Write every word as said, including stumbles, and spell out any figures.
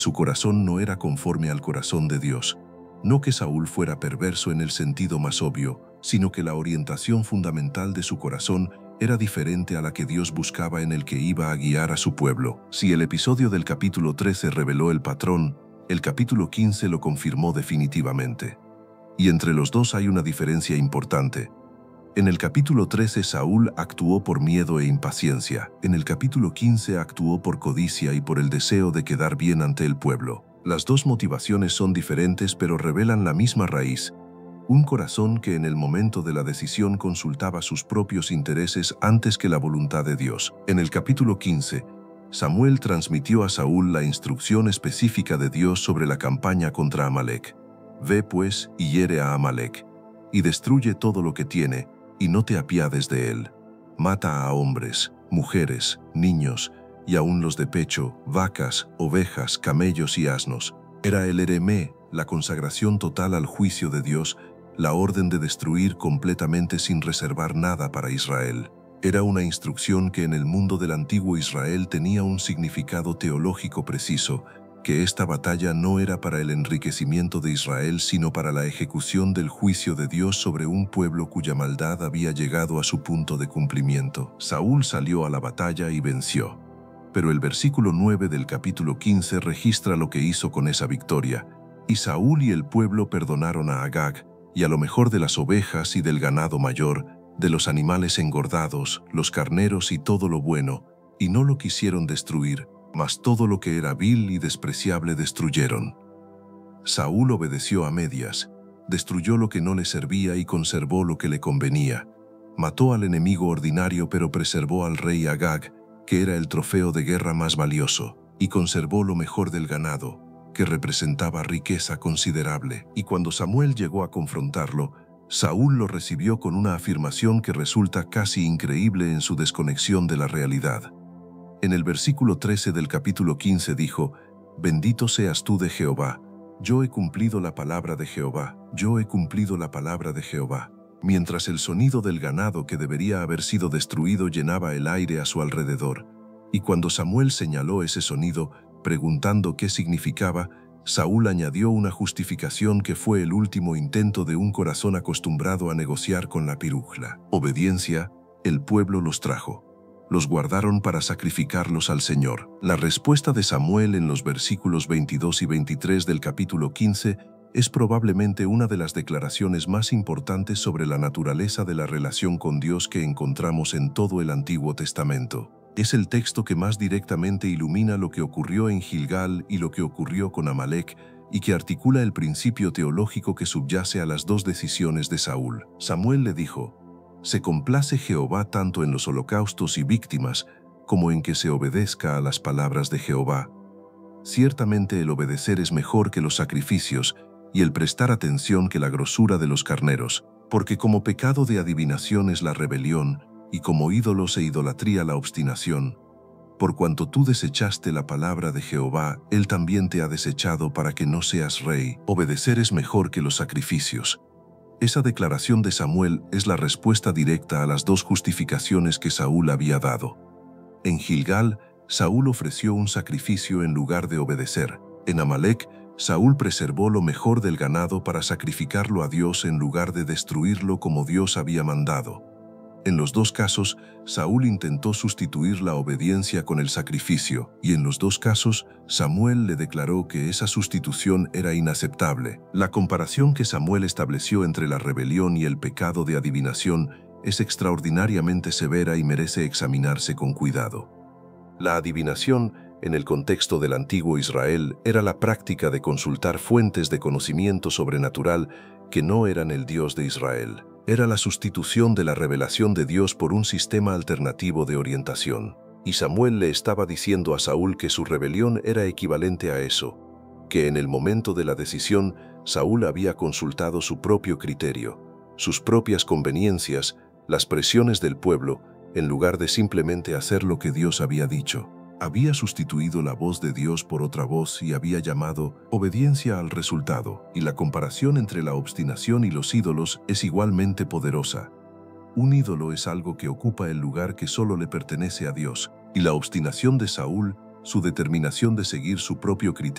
Su corazón no era conforme al corazón de Dios. No que Saúl fuera perverso en el sentido más obvio, sino que la orientación fundamental de su corazón era diferente a la que Dios buscaba en el que iba a guiar a su pueblo. Si el episodio del capítulo trece reveló el patrón, el capítulo quince lo confirmó definitivamente. Y entre los dos hay una diferencia importante. En el capítulo trece Saúl actuó por miedo e impaciencia. En el capítulo quince actuó por codicia y por el deseo de quedar bien ante el pueblo. Las dos motivaciones son diferentes pero revelan la misma raíz. Un corazón que en el momento de la decisión consultaba sus propios intereses antes que la voluntad de Dios. En el capítulo quince, Samuel transmitió a Saúl la instrucción específica de Dios sobre la campaña contra Amalek. Ve pues y hiere a Amalek, y destruye todo lo que tiene, y no te apiades de él. Mata a hombres, mujeres, niños, y aun los de pecho, vacas, ovejas, camellos y asnos. Era el eremé, la consagración total al juicio de Dios, la orden de destruir completamente sin reservar nada para Israel. Era una instrucción que en el mundo del antiguo Israel tenía un significado teológico preciso, que esta batalla no era para el enriquecimiento de Israel sino para la ejecución del juicio de Dios sobre un pueblo cuya maldad había llegado a su punto de cumplimiento. Saúl salió a la batalla y venció. Pero el versículo nueve del capítulo quince registra lo que hizo con esa victoria. Y Saúl y el pueblo perdonaron a Agag, y a lo mejor de las ovejas y del ganado mayor, de los animales engordados, los carneros y todo lo bueno, y no lo quisieron destruir, mas todo lo que era vil y despreciable destruyeron. Saúl obedeció a medias, destruyó lo que no le servía y conservó lo que le convenía. Mató al enemigo ordinario pero preservó al rey Agag, que era el trofeo de guerra más valioso, y conservó lo mejor del ganado, que representaba riqueza considerable. Y cuando Samuel llegó a confrontarlo, Saúl lo recibió con una afirmación que resulta casi increíble en su desconexión de la realidad. En el versículo trece del capítulo quince dijo: «Bendito seas tú de Jehová, yo he cumplido la palabra de Jehová, yo he cumplido la palabra de Jehová». Mientras el sonido del ganado que debería haber sido destruido llenaba el aire a su alrededor. Y cuando Samuel señaló ese sonido, preguntando qué significaba, Saúl añadió una justificación que fue el último intento de un corazón acostumbrado a negociar con la pirujla. Obediencia, el pueblo los trajo. Los guardaron para sacrificarlos al Señor. La respuesta de Samuel en los versículos veintidós y veintitrés del capítulo quince es probablemente una de las declaraciones más importantes sobre la naturaleza de la relación con Dios que encontramos en todo el Antiguo Testamento. Es el texto que más directamente ilumina lo que ocurrió en Gilgal y lo que ocurrió con Amalek, y que articula el principio teológico que subyace a las dos decisiones de Saúl. Samuel le dijo: «Se complace Jehová tanto en los holocaustos y víctimas, como en que se obedezca a las palabras de Jehová. Ciertamente el obedecer es mejor que los sacrificios, y el prestar atención que la grosura de los carneros, porque como pecado de adivinación es la rebelión, y como ídolos e idolatría la obstinación. Por cuanto tú desechaste la palabra de Jehová, él también te ha desechado para que no seas rey. Obedecer es mejor que los sacrificios». Esa declaración de Samuel es la respuesta directa a las dos justificaciones que Saúl había dado. En Gilgal, Saúl ofreció un sacrificio en lugar de obedecer. En Amalek, Saúl preservó lo mejor del ganado para sacrificarlo a Dios en lugar de destruirlo como Dios había mandado. En los dos casos, Saúl intentó sustituir la obediencia con el sacrificio, y en los dos casos, Samuel le declaró que esa sustitución era inaceptable. La comparación que Samuel estableció entre la rebelión y el pecado de adivinación es extraordinariamente severa y merece examinarse con cuidado. La adivinación, en el contexto del antiguo Israel, era la práctica de consultar fuentes de conocimiento sobrenatural que no eran el Dios de Israel. Era la sustitución de la revelación de Dios por un sistema alternativo de orientación. Y Samuel le estaba diciendo a Saúl que su rebelión era equivalente a eso, que en el momento de la decisión, Saúl había consultado su propio criterio, sus propias conveniencias, las presiones del pueblo, en lugar de simplemente hacer lo que Dios había dicho. Había sustituido la voz de Dios por otra voz y había llamado obediencia al resultado, y la comparación entre la obstinación y los ídolos es igualmente poderosa. Un ídolo es algo que ocupa el lugar que solo le pertenece a Dios, y la obstinación de Saúl, su determinación de seguir su propio criterio,